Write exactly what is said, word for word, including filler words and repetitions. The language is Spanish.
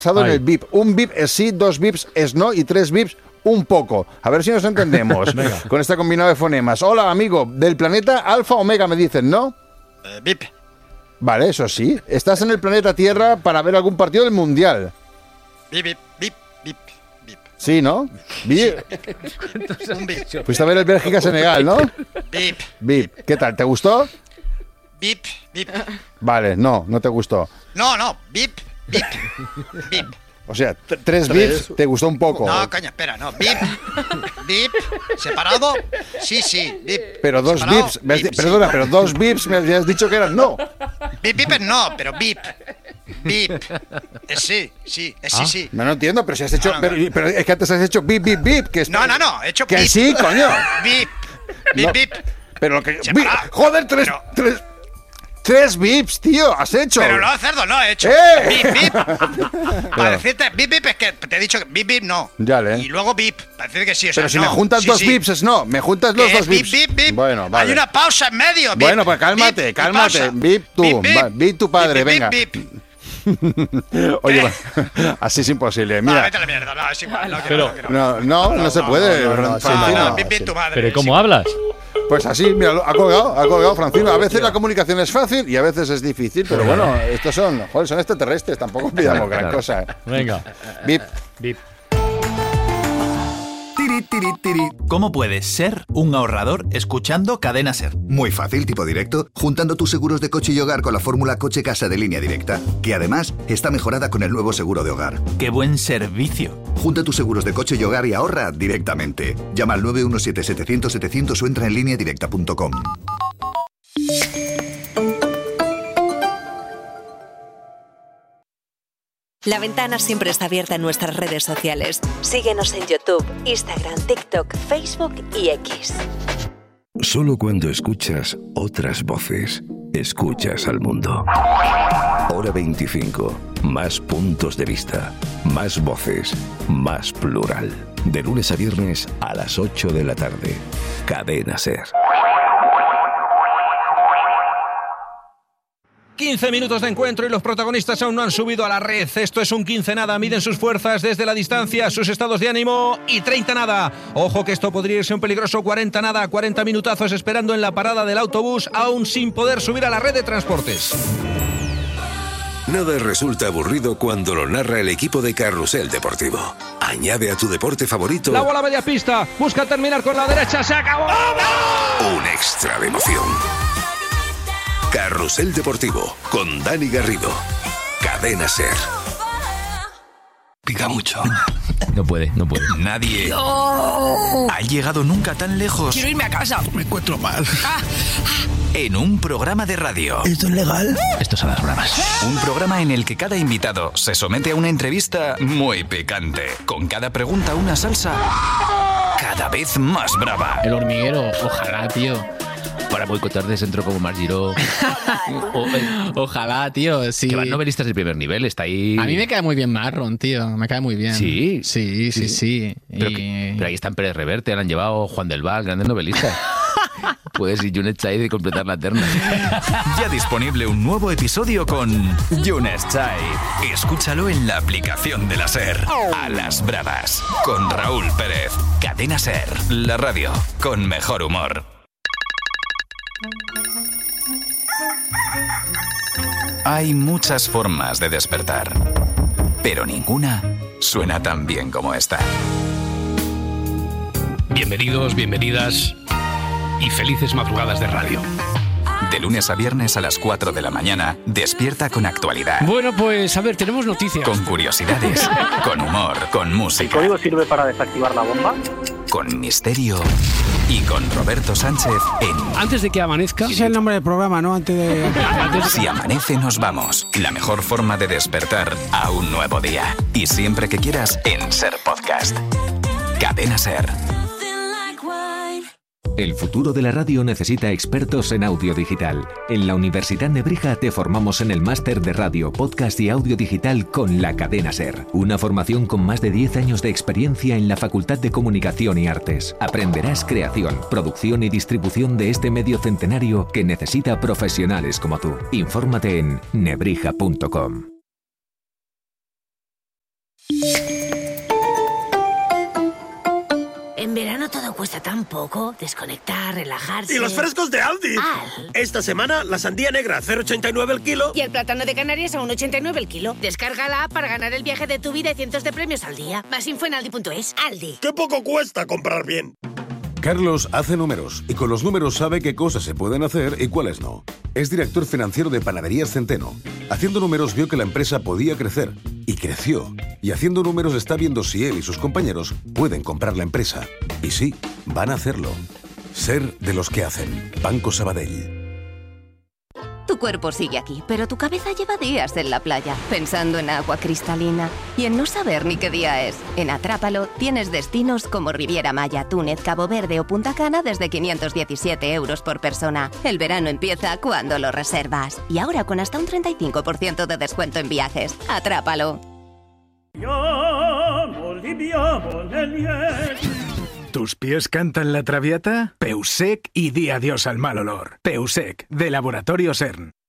en el bip. Un bip es sí, dos bips es no y tres bips un poco. A ver si nos entendemos con este combinado de fonemas. Hola, amigo, del planeta Alfa Omega me dicen, ¿no? Uh, bip. Vale, eso sí. Estás en el planeta Tierra para ver algún partido del Mundial. Bip, bip, bip, bip, bip. Sí, ¿no? Bip. Un bip. Fuiste a ver el Bélgica-Senegal, ¿no? Bip. Bip. ¿Qué tal? ¿Te gustó? Bip, bip. Vale, no, no te gustó. No, no, bip, bip, bip. O sea, t- tres bips te gustó un poco. No, coño, espera, no. Bip, bip, separado. Sí, sí, bip. Pero dos separado, bips, me has di- bip, perdona, sí. pero dos bips me habías dicho que eran no. Bip, bip es no, pero bip. Bip. Es sí, sí, es sí, sí. No, no entiendo, pero si has hecho. No, no, pero, no. pero es que antes has hecho bip, bip, bip. Que es- No, no, no, he hecho Que bip. sí, coño. Bip, bip, No, bip. Pero lo que. Se bip, para. joder, tres, Pero- tres. Tres bips, tío, has hecho. Pero no, cerdo, no he hecho. ¡Eh! Bip, bip. Para decirte, bip, bip, es que te he dicho que bip, bip, no. Ya le. Y luego bip, para decir que sí, o sea, Pero si no. me juntas Sí, dos sí. bips es no. Me juntas los Que dos es bip, bips. bip, bip. Bueno, vale. Hay una pausa en medio. Bip, Bueno, pues cálmate, bip y cálmate. pausa. Bip tú, Bip, bip. va, bip tu padre, Bip, venga. bip, bip. Oye, va, así es imposible. Va, Mira. vete a la mierda, no, es igual. No, quiero, Pero- no, quiero. No, no, no se puede, no, no, no, Francino. sí, No, no. bip, bip tu madre. ¿Pero cómo sí. hablas? Pues así, mira, lo- ha colgado, ha colgado Francino. A veces la comunicación es fácil y a veces es difícil, pero bueno, estos son, joder, son extraterrestres, tampoco pidamos gran Claro. cosa. Venga. Bip. Bip. Tiri, tiri, tiri. ¿Cómo puedes ser un ahorrador escuchando Cadena Ser? Muy fácil, tipo directo, juntando tus seguros de coche y hogar con la fórmula Coche Casa de Línea Directa, que además está mejorada con el nuevo seguro de hogar. ¡Qué buen servicio! Junta tus seguros de coche y hogar y ahorra directamente. Llama al nueve uno siete setecientos setecientos o entra en línea directa punto com. La Ventana siempre está abierta en nuestras redes sociales. Síguenos en YouTube, Instagram, TikTok, Facebook y X. Solo cuando escuchas otras voces, escuchas al mundo. Hora veinticinco. Más puntos de vista. Más voces. Más plural. De lunes a viernes a las ocho de la tarde. Cadena Ser. quince minutos de encuentro y los protagonistas aún no han subido a la red. Esto es un quince nada. Miden sus fuerzas desde la distancia, sus estados de ánimo y treinta nada. Ojo que esto podría irse un peligroso cuarenta nada. cuarenta minutazos esperando en la parada del autobús aún sin poder subir a la red de transportes. Nada resulta aburrido cuando lo narra el equipo de Carrusel Deportivo. Añade a tu deporte favorito La bola a media pista. Busca terminar con la derecha. Se acabó. un extra de emoción. Carrusel Deportivo con Dani Garrido. Cadena Ser. Pica mucho. No puede, no puede. Nadie ha llegado nunca tan lejos Quiero irme a casa. Me encuentro mal. en un programa de radio. ¿Esto es legal? Estos son las bromas. Un programa en el que cada invitado se somete a una entrevista muy picante, con cada pregunta una salsa cada vez más brava. El hormiguero, ojalá, tío. Para boicotar de centro como Margiró. o, eh, ojalá, tío, sí. Que van novelistas de primer nivel, está ahí. A mí me cae muy bien Marron, tío. Me cae muy bien. Sí. Sí, sí, sí. sí. Pero, y... que, pero ahí están Pérez Reverte, han llevado Juan del Val, grandes novelistas. Puedes ir Yunet Chai de completar la terna. Ya disponible un nuevo episodio con Yunes Chai. Escúchalo en la aplicación de la SER. A las bravas. Con Raúl Pérez. Cadena SER. La radio con mejor humor. Hay muchas formas de despertar, pero ninguna suena tan bien como esta. Bienvenidos, bienvenidas y felices madrugadas de radio. De lunes a viernes a las cuatro de la mañana, despierta con actualidad. Bueno, pues a ver, tenemos noticias. Con curiosidades, con humor, con música. ¿El código sirve para desactivar la bomba? Con misterio y con Roberto Sánchez en... Antes de que amanezca... Ese es el nombre del programa, ¿no? Antes de... Antes de... Si amanece nos vamos. La mejor forma de despertar a un nuevo día. Y siempre que quieras en SER Podcast. Cadena SER. El futuro de la radio necesita expertos en audio digital. En la Universidad Nebrija te formamos en el máster de radio, podcast y audio digital con la Cadena SER. Una formación con más de diez años de experiencia en la Facultad de Comunicación y Artes. Aprenderás creación, producción y distribución de este medio centenario que necesita profesionales como tú. Infórmate en nebrija punto com. En verano todo cuesta tan poco. Desconectar, relajarse... ¡Y los frescos de Aldi! Al. Esta semana, la sandía negra a cero coma ochenta y nueve el kilo. Y el plátano de Canarias a uno coma ochenta y nueve el kilo. Descarga la app para ganar el viaje de tu vida y cientos de premios al día. Más info en aldi punto es. Aldi. ¡Qué poco cuesta comprar bien! Carlos hace números y con los números sabe qué cosas se pueden hacer y cuáles no. Es director financiero de Panaderías Centeno. Haciendo números vio que la empresa podía crecer y creció. Y haciendo números está viendo si él y sus compañeros pueden comprar la empresa. Y sí, van a hacerlo. Ser de los que hacen. Banco Sabadell. Tu cuerpo sigue aquí, pero tu cabeza lleva días en la playa, pensando en agua cristalina y en no saber ni qué día es. En Atrápalo tienes destinos como Riviera Maya, Túnez, Cabo Verde o Punta Cana desde quinientos diecisiete euros por persona. El verano empieza cuando lo reservas. Y ahora con hasta un treinta y cinco por ciento de descuento en viajes. Atrápalo. ¿Tus pies cantan la traviata? Peusec y di adiós al mal olor. Peusec, de Laboratorio CERN.